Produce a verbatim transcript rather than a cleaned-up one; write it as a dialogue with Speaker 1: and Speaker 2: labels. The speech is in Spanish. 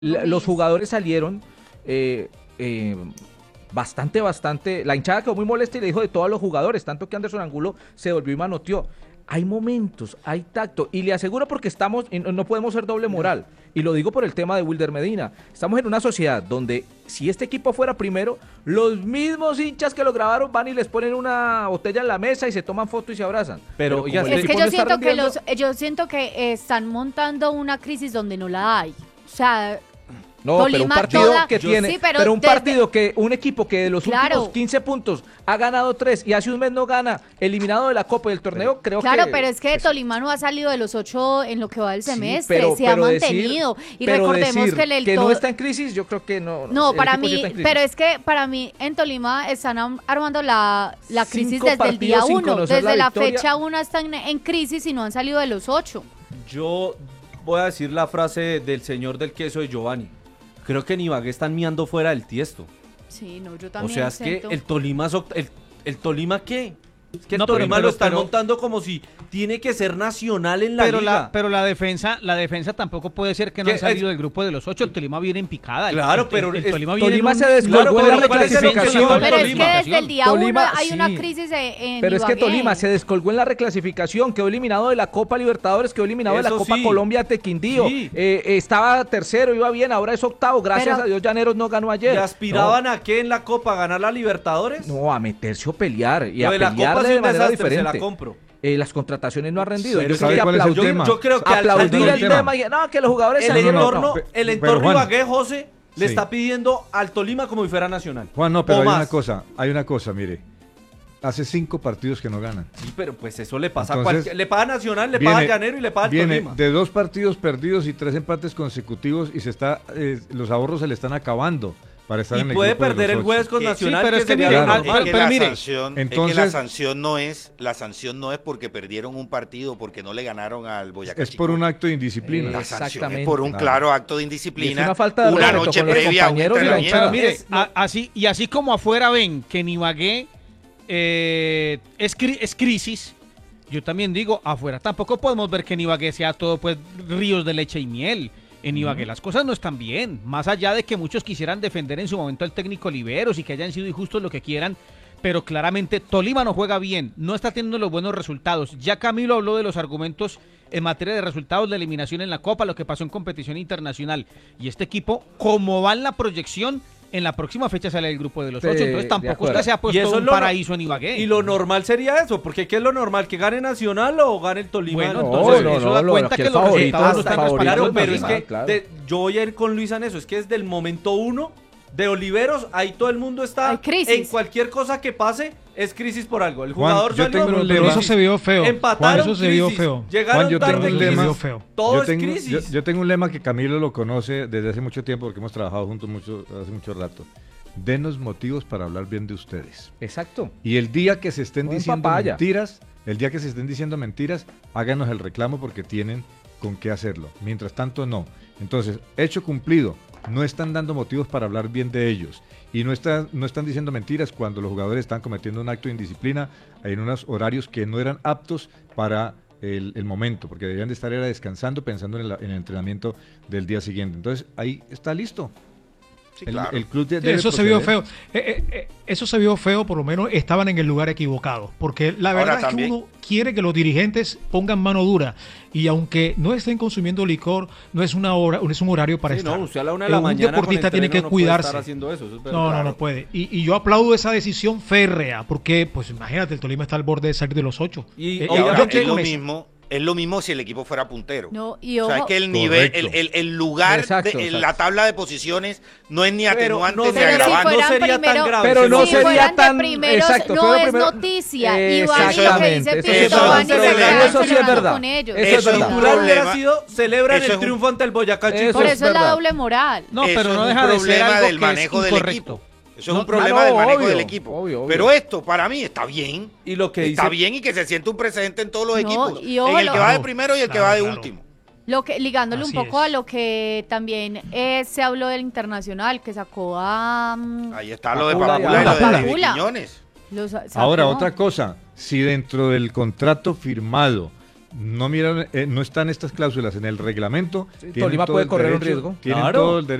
Speaker 1: La- los jugadores salieron eh, eh, bastante, bastante. La hinchada quedó muy molesta y le dijo de todos los jugadores, tanto que Anderson Angulo se volvió y manoteó. Hay momentos, hay tacto, y le aseguro porque estamos, y no no podemos ser doble moral, y lo digo por el tema de Wilder Medina. Estamos en una sociedad donde si este equipo fuera primero, los mismos hinchas que lo grabaron van y les ponen una botella en la mesa y se toman fotos y se abrazan. Pero,
Speaker 2: oiga,
Speaker 1: como el
Speaker 2: es
Speaker 3: Es que
Speaker 1: equipo
Speaker 3: yo
Speaker 1: no está
Speaker 3: siento que
Speaker 1: rindiendo-
Speaker 3: los, yo siento que eh, están montando una crisis donde no la hay. O sea,
Speaker 1: No, pero un
Speaker 3: Tolima
Speaker 1: partido
Speaker 3: toda-
Speaker 1: que
Speaker 3: yo-
Speaker 1: tiene,
Speaker 3: sí,
Speaker 1: pero,
Speaker 3: pero
Speaker 1: un
Speaker 3: desde-
Speaker 1: partido que, un equipo que de los
Speaker 3: Claro.
Speaker 1: últimos quince puntos ha ganado tres y hace un mes no gana, eliminado de la Copa y del torneo, creo
Speaker 3: claro,
Speaker 1: que...
Speaker 3: pero es que Tolima no ha salido de los ocho en lo que va del
Speaker 1: Sí,
Speaker 3: semestre,
Speaker 1: pero-
Speaker 3: se ha
Speaker 1: pero decir-
Speaker 3: mantenido. y
Speaker 1: pero
Speaker 3: recordemos
Speaker 1: decir
Speaker 3: que el, el
Speaker 1: que
Speaker 3: to-
Speaker 1: no está en crisis, yo creo que no.
Speaker 3: No,
Speaker 1: el
Speaker 3: para
Speaker 1: equipo sí
Speaker 3: mí,
Speaker 1: está en crisis.
Speaker 3: pero es que para mí en Tolima están am- armando la, la crisis
Speaker 1: Cinco
Speaker 3: desde el día
Speaker 1: partidos sin
Speaker 3: uno.
Speaker 1: conocer
Speaker 3: Desde
Speaker 1: la
Speaker 3: la,
Speaker 1: victoria.
Speaker 3: fecha uno están en crisis y no han salido de los ocho.
Speaker 2: Yo voy a decir la frase del señor del queso de Giovanni. Creo que en Ibagué están miando fuera del Tiesto.
Speaker 3: Sí, no, yo
Speaker 2: O
Speaker 3: también
Speaker 2: sea, es que
Speaker 3: siento.
Speaker 2: el Tolima es oct- el, el Tolima ¿qué? Es que el
Speaker 4: No, pero-
Speaker 2: Tolima
Speaker 4: pero-
Speaker 2: lo están
Speaker 4: pero-
Speaker 2: montando como si tiene que ser nacional en la
Speaker 4: pero
Speaker 2: liga.
Speaker 4: la, pero la defensa, la defensa tampoco puede ser que no
Speaker 2: ¿Qué?
Speaker 4: han salido del grupo de los ocho. El Tolima viene en picada. El-
Speaker 2: Claro,
Speaker 4: el-
Speaker 2: pero
Speaker 4: el,
Speaker 2: es-
Speaker 4: Tolima viene
Speaker 1: Tolima
Speaker 4: en
Speaker 1: se
Speaker 4: un-
Speaker 1: descolgó
Speaker 2: Claro,
Speaker 1: en la
Speaker 2: pero ¿cuál es el
Speaker 1: reclasificación.
Speaker 2: objetivo del
Speaker 3: Pero es
Speaker 2: Tolima?
Speaker 3: que desde el día
Speaker 1: Tolima,
Speaker 3: uno hay una
Speaker 1: sí.
Speaker 3: crisis en, en
Speaker 1: Pero es que
Speaker 3: Ibagué.
Speaker 1: Tolima se descolgó en la reclasificación, quedó eliminado de la Copa Libertadores, quedó eliminado de la
Speaker 2: Eso
Speaker 1: Copa
Speaker 2: sí.
Speaker 1: Colombia ante Quindío.
Speaker 2: Sí.
Speaker 1: Eh, eh, estaba tercero, iba bien, ahora es octavo. Gracias
Speaker 3: Pero-
Speaker 1: a Dios, Llaneros no ganó ayer.
Speaker 2: ¿Y aspiraban a qué en la Copa? ¿A ganar la Libertadores?
Speaker 1: No, no, a meterse o pelear. Y
Speaker 2: Lo
Speaker 1: a
Speaker 2: de la
Speaker 1: pelear
Speaker 2: Copa es
Speaker 1: de
Speaker 2: un
Speaker 1: manera
Speaker 2: desastre, se
Speaker 1: diferente.
Speaker 2: la compro.
Speaker 1: Eh, las contrataciones no han rendido.
Speaker 2: Pero
Speaker 1: Yo
Speaker 2: ¿sabe
Speaker 1: creo que
Speaker 5: cuál es el
Speaker 1: aplaudir,
Speaker 5: tema?
Speaker 2: Yo creo que al, al
Speaker 1: aplaudir el
Speaker 5: tema.
Speaker 1: tema, y- no, que los jugadores
Speaker 2: el
Speaker 1: salieron, no,
Speaker 2: entorno,
Speaker 1: no.
Speaker 5: Pe-
Speaker 2: el
Speaker 5: pero,
Speaker 2: entorno
Speaker 5: Juan.
Speaker 2: Ibagué, José, le
Speaker 5: Sí.
Speaker 2: está pidiendo al Tolima como si fuera nacional.
Speaker 5: Juan, no, pero
Speaker 2: O
Speaker 5: hay
Speaker 2: más.
Speaker 5: una cosa, hay una cosa, mire. Hace cinco partidos que no ganan.
Speaker 2: Sí, pero pues eso le pasa a
Speaker 5: Entonces,
Speaker 2: cualquier. Le paga Nacional, le paga al Llanero y le paga al
Speaker 5: viene
Speaker 2: Tolima.
Speaker 5: de dos partidos perdidos y tres empates consecutivos y se está, eh, los ahorros se le están acabando para estar
Speaker 2: Y
Speaker 5: en el
Speaker 2: puede
Speaker 5: grupo de
Speaker 2: perder
Speaker 5: los
Speaker 2: el
Speaker 5: ocho.
Speaker 2: jueves con
Speaker 6: Sí,
Speaker 2: Nacional,
Speaker 4: pero
Speaker 2: que
Speaker 4: es que
Speaker 2: sería
Speaker 4: mire,
Speaker 2: lo
Speaker 5: Claro.
Speaker 4: al-
Speaker 2: normal.
Speaker 6: Es que
Speaker 4: pero
Speaker 6: la
Speaker 4: mire,
Speaker 6: sanción,
Speaker 5: entonces-
Speaker 6: es que la sanción no es, la sanción no es porque perdieron un partido porque no le ganaron al Boyacá
Speaker 5: Es
Speaker 6: Chico.
Speaker 5: por un acto de indisciplina.
Speaker 1: Eh,
Speaker 6: La sanción
Speaker 1: Exactamente.
Speaker 6: es por un
Speaker 5: Claro.
Speaker 6: claro acto de
Speaker 1: Y
Speaker 6: indisciplina.
Speaker 1: es una falta de
Speaker 6: una
Speaker 1: respeto
Speaker 6: noche
Speaker 1: con los
Speaker 6: previa a un
Speaker 1: compañeros y la
Speaker 6: entrenamiento.
Speaker 1: hinchada.
Speaker 4: Pero mire,
Speaker 2: Es- no.
Speaker 4: a- así, y así como afuera ven que en Ibagué eh, es, cri- es crisis, yo también digo, afuera tampoco podemos ver que en Ibagué sea todo pues ríos de leche y miel. En Ibagué las cosas no están bien, más allá de que muchos quisieran defender en su momento al técnico Oliveros y que hayan sido injustos lo que quieran, pero claramente Tolima no juega bien, no está teniendo los buenos resultados. Ya Camilo habló de los argumentos en materia de resultados de eliminación en la Copa, lo que pasó en competición internacional. Y este equipo, como va en la proyección, en la próxima fecha sale el grupo de los
Speaker 1: Sí,
Speaker 4: ocho, entonces
Speaker 1: de
Speaker 4: tampoco
Speaker 1: acuerdo.
Speaker 4: es que se ha
Speaker 2: Y
Speaker 4: puesto
Speaker 2: eso es
Speaker 4: un
Speaker 2: lo-
Speaker 4: paraíso en Ibagué.
Speaker 2: Y lo normal sería eso, porque ¿qué es lo normal? ¿Que gane Nacional o gane el Tolima?
Speaker 4: Bueno,
Speaker 1: No,
Speaker 4: entonces
Speaker 1: no,
Speaker 4: eso
Speaker 1: no,
Speaker 4: da
Speaker 1: lo-
Speaker 4: cuenta
Speaker 1: aquí
Speaker 4: que
Speaker 1: el
Speaker 4: los
Speaker 1: favorito,
Speaker 4: resultados no
Speaker 1: el
Speaker 4: están
Speaker 1: favorito
Speaker 2: Claro,
Speaker 1: es
Speaker 2: pero es
Speaker 1: Nacional,
Speaker 2: que
Speaker 1: claro.
Speaker 2: de- yo voy a ir con Luisa en eso, es que desde el momento uno de Oliveros, ahí todo el mundo está
Speaker 3: Hay crisis.
Speaker 2: en cualquier cosa que pase, es crisis por algo. El
Speaker 5: Juan,
Speaker 2: jugador
Speaker 5: yo
Speaker 2: salió,
Speaker 5: tengo un
Speaker 2: pero
Speaker 5: lema.
Speaker 7: Eso se vio feo.
Speaker 2: empataron,
Speaker 7: Juan, eso se vio
Speaker 2: crisis.
Speaker 7: feo.
Speaker 2: Llegaron
Speaker 5: Juan, yo tengo
Speaker 2: tarde,
Speaker 5: un
Speaker 7: Se
Speaker 2: crisis.
Speaker 5: lema.
Speaker 7: vio feo.
Speaker 2: Todo
Speaker 5: yo
Speaker 2: es
Speaker 5: tengo,
Speaker 2: crisis.
Speaker 5: Yo, yo tengo un lema que Camilo lo conoce desde hace mucho tiempo porque hemos trabajado juntos mucho, hace mucho rato. Denos motivos para hablar bien de ustedes.
Speaker 1: Exacto.
Speaker 5: Y el día que se estén
Speaker 1: Buen
Speaker 5: diciendo
Speaker 1: papaya.
Speaker 5: mentiras, el día que se estén diciendo mentiras, háganos el reclamo porque tienen con qué hacerlo. Mientras tanto, no. Entonces, hecho cumplido, no están dando motivos para hablar bien de ellos. Y no, está, no están diciendo mentiras cuando los jugadores están cometiendo un acto de indisciplina en unos horarios que no eran aptos para el, el momento, porque deberían de estar era descansando, pensando en el, en el entrenamiento del día siguiente. Entonces, ahí está listo.
Speaker 6: Sí,
Speaker 5: El,
Speaker 6: claro.
Speaker 5: el club de-
Speaker 7: Sí,
Speaker 5: debe
Speaker 7: eso se vio
Speaker 5: proceder.
Speaker 7: feo. Eh, eh, eh, eso se vio feo, por lo menos estaban en el lugar equivocado. Porque la
Speaker 6: Ahora
Speaker 7: verdad es
Speaker 6: también-
Speaker 7: que uno quiere que los dirigentes pongan mano dura. Y aunque no estén consumiendo licor, no es una hora, no es un horario para
Speaker 2: Sí,
Speaker 7: estar.
Speaker 2: no, usted a la una de
Speaker 7: Eh,
Speaker 2: la
Speaker 7: un
Speaker 2: mañana
Speaker 7: deportista
Speaker 2: con
Speaker 7: tiene
Speaker 2: entreno
Speaker 7: que
Speaker 2: no puede
Speaker 7: cuidarse.
Speaker 2: estar haciendo eso, eso es verdad.
Speaker 7: No, no,
Speaker 2: Claro.
Speaker 7: no puede. Y, y yo aplaudo esa decisión férrea, porque, pues imagínate, el Tolima está al borde de salir de los ocho.
Speaker 2: Y-
Speaker 7: Eh,
Speaker 2: y
Speaker 7: yo
Speaker 6: Ahora,
Speaker 7: estoy
Speaker 6: es
Speaker 7: con
Speaker 6: lo
Speaker 7: esa.
Speaker 6: mismo, es lo mismo si el equipo fuera puntero.
Speaker 3: No, y
Speaker 6: O sea, es
Speaker 3: ojo-
Speaker 6: que el nivel, el,
Speaker 5: Correcto.
Speaker 6: el- el lugar,
Speaker 1: Exacto,
Speaker 6: de,
Speaker 1: exacto.
Speaker 6: la tabla de posiciones no es ni
Speaker 2: Pero
Speaker 6: atenuante
Speaker 2: no
Speaker 6: ni
Speaker 2: sería-
Speaker 3: Pero si
Speaker 6: agravante.
Speaker 2: no
Speaker 3: fueran
Speaker 2: sería tan
Speaker 3: primero-
Speaker 2: grave.
Speaker 1: Pero no
Speaker 3: si
Speaker 1: sería
Speaker 3: fueran
Speaker 1: tan-
Speaker 3: de primeros,
Speaker 1: exacto,
Speaker 3: no
Speaker 1: fuera
Speaker 3: es
Speaker 1: primero-
Speaker 3: noticia.
Speaker 1: Eh,
Speaker 3: Y Iván y lo que
Speaker 1: exactamente,
Speaker 3: dice
Speaker 1: eso es
Speaker 3: Pinto
Speaker 6: verdad.
Speaker 3: van y se
Speaker 6: Eso
Speaker 3: van
Speaker 6: sí es
Speaker 3: celebrando
Speaker 1: verdad.
Speaker 3: con ellos.
Speaker 1: Eso
Speaker 6: es
Speaker 2: Eso
Speaker 6: verdad.
Speaker 2: natural hubiera
Speaker 6: Problema-
Speaker 2: sido, celebran
Speaker 6: eso
Speaker 2: el
Speaker 6: es un-
Speaker 2: triunfo ante el Boyacá
Speaker 1: Eso
Speaker 2: Chico.
Speaker 3: Por
Speaker 1: es
Speaker 3: eso es la
Speaker 1: verdad.
Speaker 3: doble moral.
Speaker 4: No,
Speaker 6: Eso
Speaker 4: pero
Speaker 6: es
Speaker 4: no
Speaker 6: un
Speaker 4: deja de ser
Speaker 6: problema
Speaker 4: algo
Speaker 6: del
Speaker 4: que es
Speaker 6: manejo del
Speaker 4: incorrecto.
Speaker 6: equipo. Eso es
Speaker 4: No,
Speaker 6: un problema
Speaker 1: ah, no,
Speaker 6: del manejo
Speaker 1: obvio,
Speaker 6: del equipo.
Speaker 1: obvio, obvio.
Speaker 6: Pero esto, para mí, está bien.
Speaker 2: Y lo que
Speaker 6: Está
Speaker 2: dice
Speaker 6: bien y que se siente un precedente en todos los
Speaker 3: No,
Speaker 6: equipos.
Speaker 3: y
Speaker 6: En el
Speaker 3: ojalá-
Speaker 6: que va de
Speaker 7: Claro,
Speaker 6: primero y el que
Speaker 7: claro,
Speaker 6: va de
Speaker 7: claro.
Speaker 6: último.
Speaker 3: Lo que, ligándole
Speaker 7: Así
Speaker 3: un poco
Speaker 7: es.
Speaker 3: a lo que también eh, se habló del Internacional, que sacó a... mm,
Speaker 6: Ahí está lo de
Speaker 1: Papula,
Speaker 6: Papula y lo de
Speaker 3: Papula.
Speaker 6: David Quiñones.
Speaker 3: los- sacó-
Speaker 5: Ahora, otra cosa, si dentro del contrato firmado no miran, eh, no están estas cláusulas en el reglamento.
Speaker 1: Sí,
Speaker 5: tienen
Speaker 1: Tolima
Speaker 5: todo
Speaker 1: puede
Speaker 5: el
Speaker 1: correr un
Speaker 5: derecho-
Speaker 1: riesgo.
Speaker 5: Tienen
Speaker 2: Claro.
Speaker 5: todo el